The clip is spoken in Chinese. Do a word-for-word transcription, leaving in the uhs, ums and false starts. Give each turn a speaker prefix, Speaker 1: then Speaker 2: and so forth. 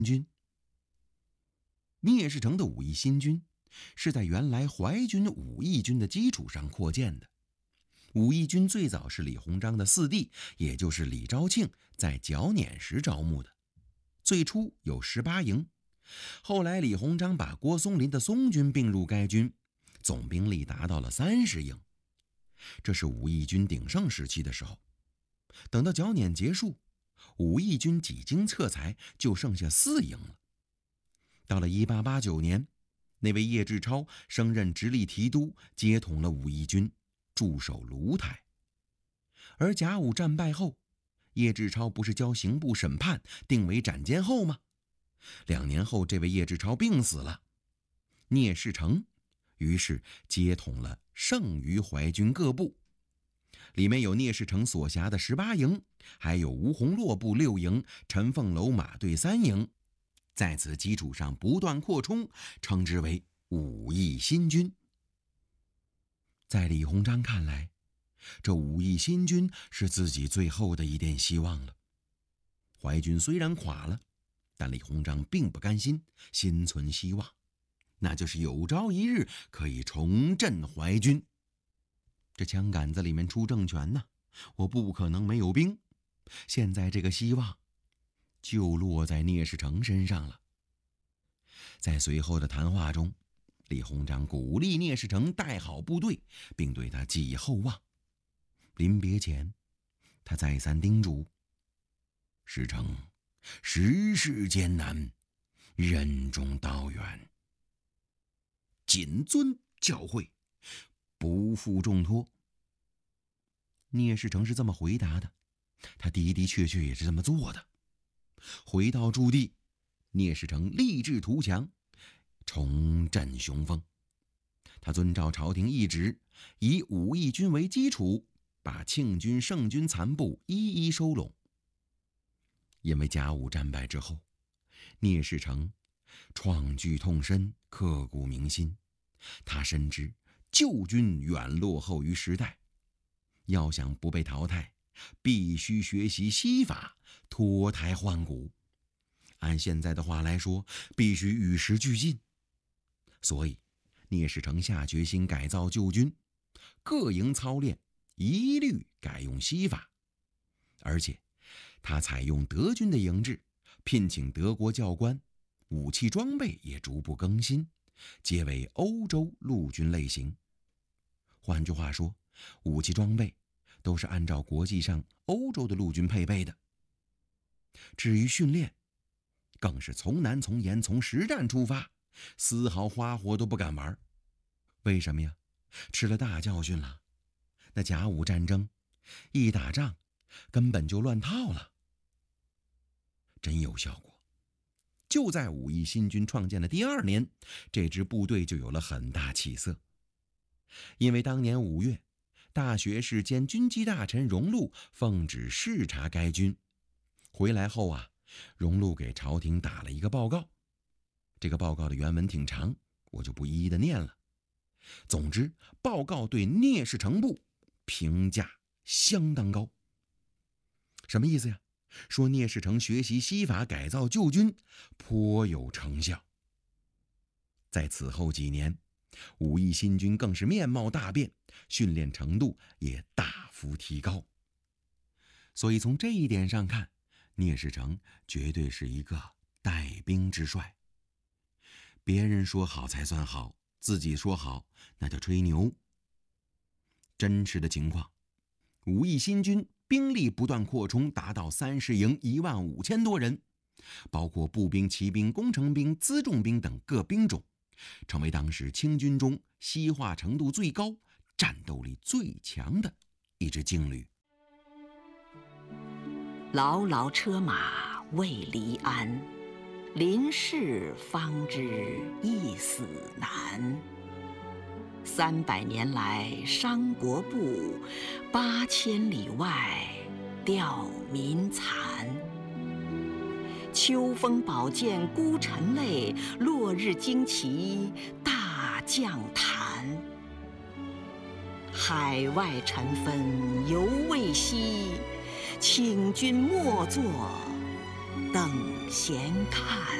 Speaker 1: 军。聂士成的武义新军是在原来淮军武义军的基础上扩建的。武义军最早是李鸿章的四弟，也就是李昭庆在剿捻时招募的，最初有十八营，后来李鸿章把郭松龄的松军并入该军，总兵力达到了三十营。这是武义军鼎盛时期的时候。等到剿捻结束，武义军几经撤裁，就剩下四营了。到了一八八九年，那位叶志超升任直隶提督，接统了武义军，驻守卢台。而甲午战败后，叶志超不是交刑部审判，定为斩监后吗？两年后，这位叶志超病死了，聂士成于是接统了剩余淮军各部，里面有聂士成所辖的十八营，还有吴洪洛部六营、陈凤楼马队三营，在此基础上不断扩充，称之为武义新军。在李鸿章看来，这武义新军是自己最后的一点希望了。淮军虽然垮了，但李鸿章并不甘心，心存希望，那就是有朝一日可以重振淮军。这枪杆子里面出政权呢，我不可能没有兵。现在这个希望就落在聂士成身上了。在随后的谈话中，李鸿章鼓励聂士成带好部队，并对他寄以厚望。临别前，他再三叮嘱：士成，时事艰难，任重道远，谨遵教诲，不负重托。聂士成是这么回答的，他的的确确也是这么做的。回到驻地，聂士成立志图强，重振雄风。他遵照朝廷懿旨，以武义军为基础，把庆军、盛军残部一一收拢。因为甲午战败之后，聂士成创剧痛深，刻骨铭心。他深知旧军远落后于时代，要想不被淘汰，必须学习西法，脱胎换骨。按现在的话来说，必须与时俱进。所以聂士成下决心改造旧军，各营操练一律改用西法，而且他采用德军的营制，聘请德国教官，武器装备也逐步更新，皆为欧洲陆军类型。换句话说，武器装备都是按照国际上欧洲的陆军配备的。至于训练，更是从难从严从实战出发，丝毫花活都不敢玩。为什么呀？吃了大教训了。那甲午战争一打仗根本就乱套了。真有效果。就在武义新军创建的第二年，这支部队就有了很大起色。因为当年五月，大学士兼军机大臣荣禄奉旨视察该军，回来后啊，荣禄给朝廷打了一个报告。这个报告的原文挺长，我就不一一的念了。总之，报告对聂士成部评价相当高。什么意思呀？说聂士成学习西法改造旧军颇有成效。在此后几年，武义新军更是面貌大变，训练程度也大幅提高。所以从这一点上看，聂士成绝对是一个带兵之帅。别人说好才算好，自己说好那叫吹牛。真实的情况，武义新军兵力不断扩充，达到三十营一万五千多人，包括步兵、骑兵、工程兵、辎重兵等各兵种，成为当时清军中西化程度最高、战斗力最强的一支劲旅。
Speaker 2: 牢牢车马未离鞍，临事方知一死难。三百年来伤国不，八千里外吊民残。秋风宝剑孤臣泪，落日旌旗大将坛。海外尘纷犹未息，请君莫作等闲看。